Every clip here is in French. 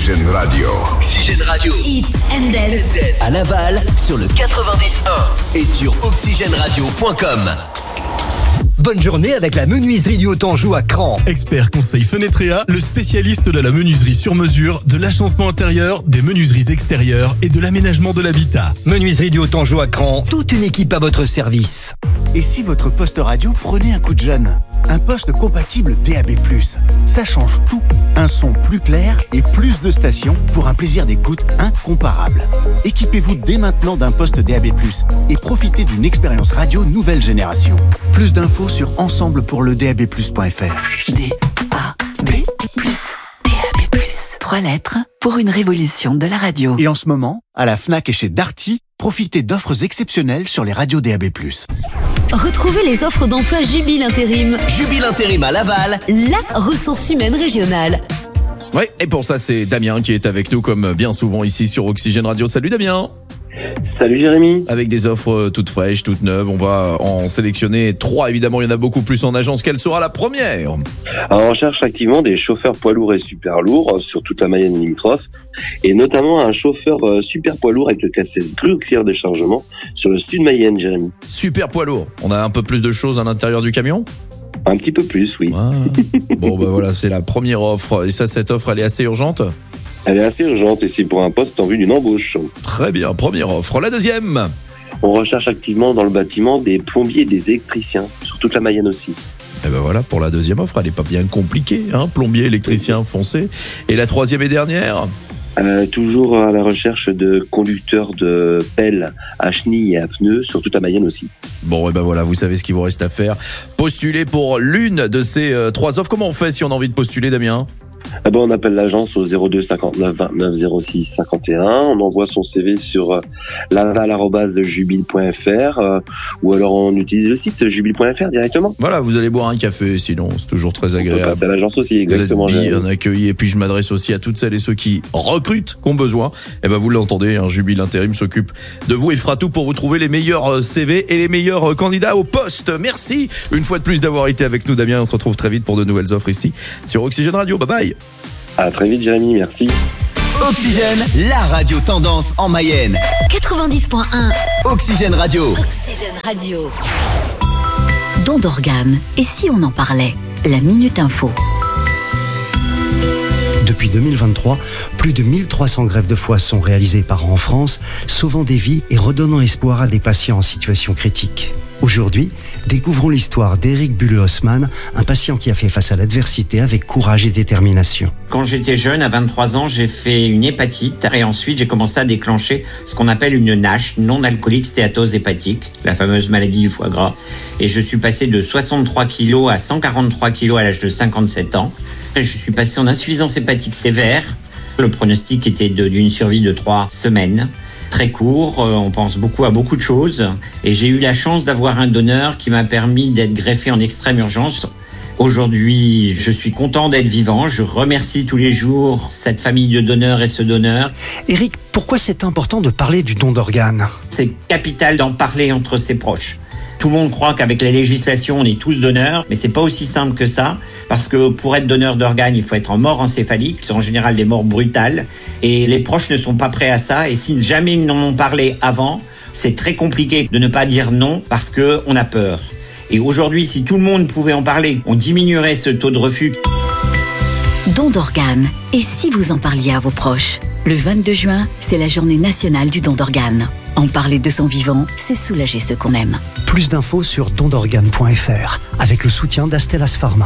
Oxygène Radio. Oxygène Radio. Hit and Dance. À Laval, sur le 90.1 et sur oxygèneradio.com. Bonne journée avec la menuiserie du Haut-Anjou à Cran. Expert conseil Fenetrea, le spécialiste de la menuiserie sur mesure, de l'agencement intérieur, des menuiseries extérieures et de l'aménagement de l'habitat. Menuiserie du Haut-Anjou à Cran, toute une équipe à votre service. Et si votre poste radio prenait un coup de jeune ? Un poste compatible DAB+. Ça change tout. Un son plus clair et plus de stations pour un plaisir d'écoute incomparable. Équipez-vous dès maintenant d'un poste DAB+, et profitez d'une expérience radio nouvelle génération. Plus d'infos sur ensemblepourledab+.fr. DAB+. DAB+. 3 lettres pour une révolution de la radio. Et en ce moment, à la Fnac et chez Darty, profitez d'offres exceptionnelles sur les radios DAB+. Retrouvez les offres d'emploi Jubile Intérim. Jubile Intérim à Laval, la ressource humaine régionale. Oui, et pour ça, c'est Damien qui est avec nous, comme bien souvent ici sur Oxygène Radio. Salut Damien. Salut Jérémy. Avec des offres toutes fraîches, toutes neuves, on va en sélectionner 3. Évidemment, il y en a beaucoup plus en agence. Quelle sera la première ? Alors, on cherche activement des chauffeurs poids lourds et super lourds sur toute la Mayenne limitrophe, et notamment un chauffeur super poids lourd avec le cassette plus clear de chargement sur le sud Mayenne, Jérémy. Super poids lourd. On a un peu plus de choses à l'intérieur du camion ? Un petit peu plus, oui. Ah. Bon, voilà, c'est la première offre. Et ça, cette offre, elle est assez urgente ? Elle est assez urgente et c'est pour un poste en vue d'une embauche. Très bien, première offre. La deuxième ? On recherche activement dans le bâtiment des plombiers et des électriciens, sur toute la Mayenne aussi. Et ben voilà, pour la deuxième offre, elle n'est pas bien compliquée, hein, plombier, électricien, foncé. Et la troisième et dernière ? Toujours à la recherche de conducteurs de pelles à chenilles et à pneus, sur toute la Mayenne aussi. Bon, et ben voilà, vous savez ce qu'il vous reste à faire. Postulez pour l'une de ces 3 offres. Comment on fait si on a envie de postuler, Damien ? On appelle l'agence au 02 59 29 06 51. On envoie son CV sur laval@jubile.fr ou alors on utilise le site jubile.fr directement. Voilà, vous allez boire un café, sinon c'est toujours très agréable. C'est à l'agence aussi, exactement. Vous êtes bien accueilli. Et puis je m'adresse aussi à toutes celles et ceux qui recrutent, qui ont besoin. Et ben vous l'entendez, Jubile Intérim s'occupe de vous et fera tout pour vous trouver les meilleurs CV et les meilleurs candidats au poste. Merci une fois de plus d'avoir été avec nous, Damien. On se retrouve très vite pour de nouvelles offres ici sur Oxygène Radio. Bye bye. À très vite, Jérémy, merci. Oxygène, la radio tendance en Mayenne. 90.1. Oxygène Radio. Oxygène Radio. Don d'organes. Et si on en parlait ? La Minute Info. Depuis 2023, plus de 1300 greffes de foie sont réalisées par an en France, sauvant des vies et redonnant espoir à des patients en situation critique. Aujourd'hui, découvrons l'histoire d'Éric Bulle-Haussmann, un patient qui a fait face à l'adversité avec courage et détermination. Quand j'étais jeune, à 23 ans, j'ai fait une hépatite et ensuite j'ai commencé à déclencher ce qu'on appelle une NASH, non-alcoolique stéatose hépatique, la fameuse maladie du foie gras. Et je suis passé de 63 kilos à 143 kilos à l'âge de 57 ans. Et je suis passé en insuffisance hépatique sévère. Le pronostic était d'une survie de 3 semaines. Très court, on pense beaucoup à beaucoup de choses. Et j'ai eu la chance d'avoir un donneur qui m'a permis d'être greffé en extrême urgence. Aujourd'hui, je suis content d'être vivant. Je remercie tous les jours cette famille de donneurs et ce donneur. Éric, pourquoi c'est important de parler du don d'organes ? C'est capital d'en parler entre ses proches. Tout le monde croit qu'avec la législation, on est tous donneurs, mais c'est pas aussi simple que ça, parce que pour être donneur d'organes, il faut être en mort encéphalique, c'est en général des morts brutales, et les proches ne sont pas prêts à ça, et si jamais ils n'en ont parlé avant, c'est très compliqué de ne pas dire non, parce que on a peur. Et aujourd'hui, si tout le monde pouvait en parler, on diminuerait ce taux de refus. Don d'organes. Et si vous en parliez à vos proches ? Le 22 juin, c'est la journée nationale du don d'organes. En parler de son vivant, c'est soulager ceux qu'on aime. Plus d'infos sur dondorganes.fr avec le soutien d'Astellas Pharma.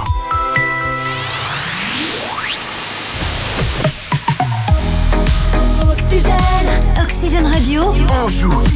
Oxygène Radio. Anjou.